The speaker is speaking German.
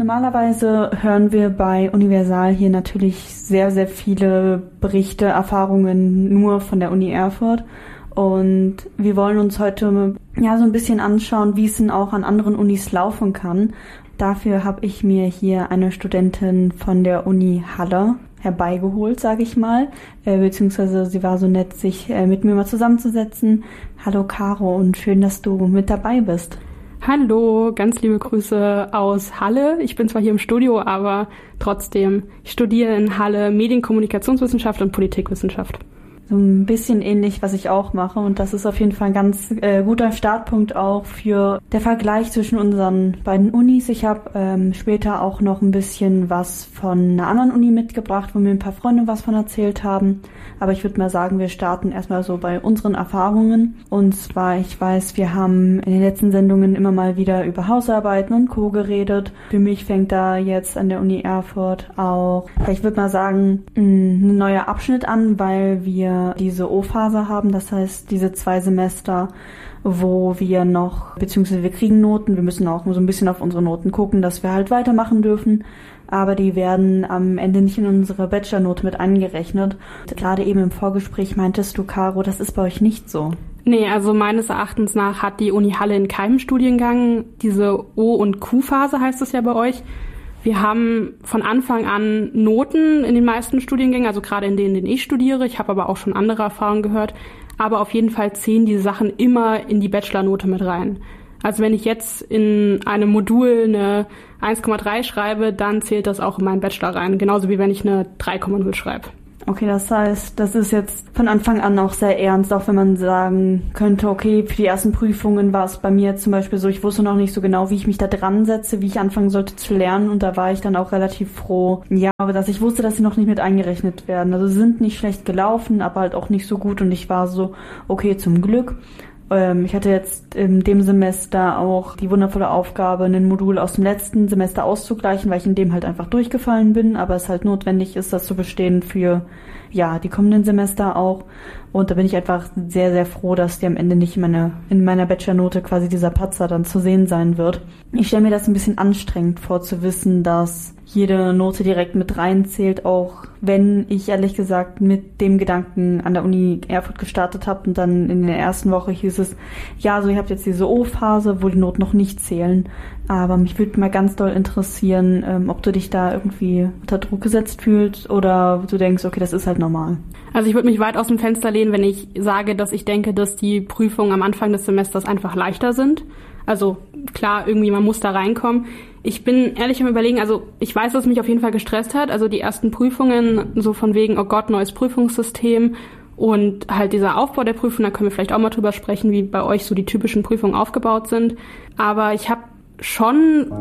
Normalerweise hören wir bei Universal hier natürlich sehr, sehr viele Berichte, Erfahrungen nur von der Uni Erfurt. Und wir wollen uns heute so ein bisschen anschauen, wie es denn auch an anderen Unis laufen kann. Dafür habe ich mir hier eine Studentin von der Uni Halle herbeigeholt, sage ich mal. Beziehungsweise sie war so nett, sich mit mir mal zusammenzusetzen. Hallo Caro und schön, dass du mit dabei bist. Hallo, ganz liebe Grüße aus Halle. Ich bin zwar hier im Studio, aber trotzdem, ich studiere in Halle Medienkommunikationswissenschaft und Politikwissenschaft. So ein bisschen ähnlich, was ich auch mache, und das ist auf jeden Fall ein ganz guter Startpunkt auch für der Vergleich zwischen unseren beiden Unis. Ich habe später auch noch ein bisschen was von einer anderen Uni mitgebracht, wo mir ein paar Freunde was von erzählt haben. Aber ich würde mal sagen, wir starten erstmal so bei unseren Erfahrungen. Und zwar, ich weiß, wir haben in den letzten Sendungen immer mal wieder über Hausarbeiten und Co. geredet. Für mich fängt da jetzt an der Uni Erfurt auch, ich würde mal sagen, ein neuer Abschnitt an, weil wir diese O-Phase haben. Das heißt, diese 2 Semester, wo wir noch, beziehungsweise wir kriegen Noten. Wir müssen auch so ein bisschen auf unsere Noten gucken, dass wir halt weitermachen dürfen. Aber die werden am Ende nicht in unsere Bachelornote mit eingerechnet. Gerade eben im Vorgespräch meintest du, Caro, das ist bei euch nicht so. Nee, also meines Erachtens nach hat die Uni Halle in keinem Studiengang diese O- und Q-Phase, heißt es ja bei euch. Wir haben von Anfang an Noten in den meisten Studiengängen, also gerade in denen ich studiere. Ich habe aber auch schon andere Erfahrungen gehört. Aber auf jeden Fall zählen diese Sachen immer in die Bachelornote mit rein. Also wenn ich jetzt in einem Modul eine 1,3 schreibe, dann zählt das auch in meinen Bachelor rein. Genauso wie wenn ich eine 3,0 schreibe. Okay, das heißt, das ist jetzt von Anfang an auch sehr ernst, auch wenn man sagen könnte, okay, für die ersten Prüfungen war es bei mir zum Beispiel so, ich wusste noch nicht so genau, wie ich mich da dran setze, wie ich anfangen sollte zu lernen, und da war ich dann auch relativ froh, aber dass ich wusste, dass sie noch nicht mit eingerechnet werden. Also sie sind nicht schlecht gelaufen, aber halt auch nicht so gut, und ich war so, okay, zum Glück. Ich hatte jetzt in dem Semester auch die wundervolle Aufgabe, ein Modul aus dem letzten Semester auszugleichen, weil ich in dem halt einfach durchgefallen bin, aber es halt notwendig ist, das zu bestehen für die kommenden Semester auch. Und da bin ich einfach sehr, sehr froh, dass die am Ende nicht in meiner Bachelornote quasi dieser Patzer dann zu sehen sein wird. Ich stelle mir das ein bisschen anstrengend vor, zu wissen, dass jede Note direkt mit reinzählt, auch wenn ich ehrlich gesagt mit dem Gedanken an der Uni Erfurt gestartet habe, und dann in der ersten Woche hieß es, so ihr habt jetzt diese O-Phase, wo die Noten noch nicht zählen. Aber mich würde mal ganz doll interessieren, ob du dich da irgendwie unter Druck gesetzt fühlst oder du denkst, okay, das ist halt normal. Also ich würde mich weit aus dem Fenster lehnen, wenn ich sage, dass ich denke, dass die Prüfungen am Anfang des Semesters einfach leichter sind. Also klar, irgendwie man muss da reinkommen. Ich bin ehrlich am Überlegen, also ich weiß, dass es mich auf jeden Fall gestresst hat. Also die ersten Prüfungen, so von wegen, oh Gott, neues Prüfungssystem und halt dieser Aufbau der Prüfung, da können wir vielleicht auch mal drüber sprechen, wie bei euch so die typischen Prüfungen aufgebaut sind. Aber ich habe schon